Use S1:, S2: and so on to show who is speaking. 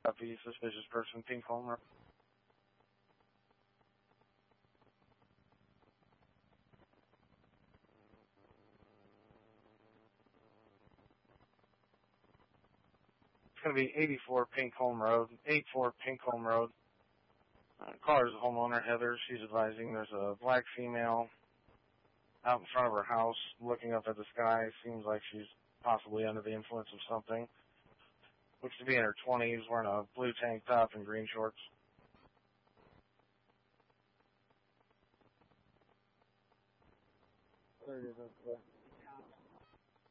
S1: Copy, suspicious person, Pink Home Road. It's going to be 84 Pink Home Road, 84 Pink Home Road. Caller is a homeowner, Heather. She's advising there's a black female out in front of her house looking up at the sky. Seems like she's possibly under the influence of something. Looks to be in her 20s, wearing a blue tank top and green shorts. There it is.